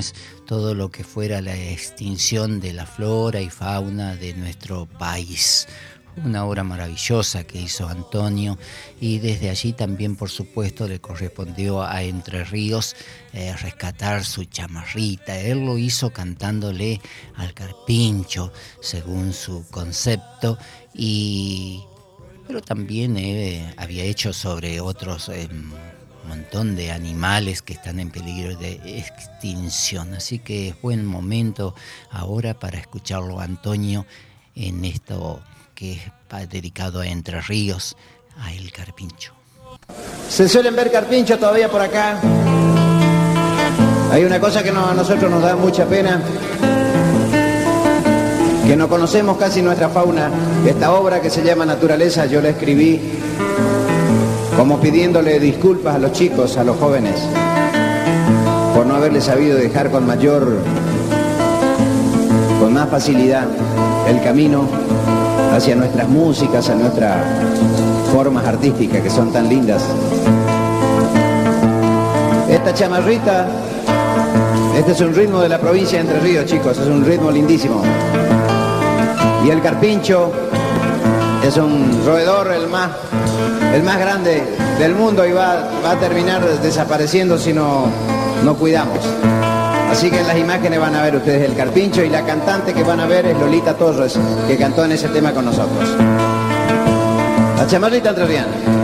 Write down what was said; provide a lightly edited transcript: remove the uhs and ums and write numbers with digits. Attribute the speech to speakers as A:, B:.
A: extinciones, todo lo que fuera la extinción de la flora y fauna de nuestro país. Una obra maravillosa que hizo Antonio, y desde allí también, por supuesto, le correspondió a Entre Ríos rescatar su chamarrita. Él lo hizo cantándole al carpincho, según su concepto, pero también había hecho sobre otros montón de animales que están en peligro de extinción. Así que es buen momento ahora para escucarlo a Antonio en esto que es dedicado a Entre Ríos, a El Carpincho.
B: Se suelen ver carpinchos todavía por acá. Hay una cosa que a nosotros nos da mucha pena, que no conocemos casi nuestra fauna. Esta obra que se llama Naturaleza yo la escribí como pidiéndole disculpas a los chicos, a los jóvenes, por no haberles sabido dejar con más facilidad el camino hacia nuestras músicas, a nuestras formas artísticas que son tan lindas. Esta chamarrita, este es un ritmo de la provincia de Entre Ríos, chicos, es un ritmo lindísimo. Y el carpincho es un roedor el más grande del mundo, y va a terminar desapareciendo si no cuidamos. Así que en las imágenes van a ver ustedes el carpincho, y la cantante que van a ver es Lolita Torres, que cantó en ese tema con nosotros. La chamarrita entrerriana.